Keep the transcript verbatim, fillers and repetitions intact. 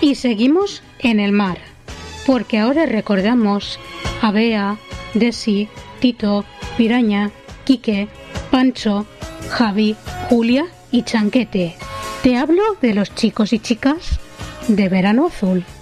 Y seguimos en el mar, porque ahora recordamos a Bea, Desi, Tito, Piraña, Quique, Pancho, Javi, Julia y Chanquete. Te hablo de los chicos y chicas de Verano Azul.